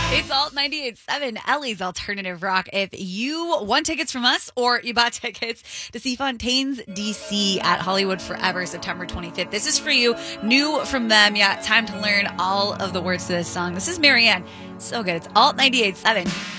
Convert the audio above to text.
It's Alt 98.7, Ellie's Alternative Rock. If you won tickets from us or you bought tickets to see Fontaine's DC at Hollywood Forever, September 25th, this is for you. New from them. Yeah, time to learn all of the words to this song. This is Marianne. So good. It's Alt 98.7.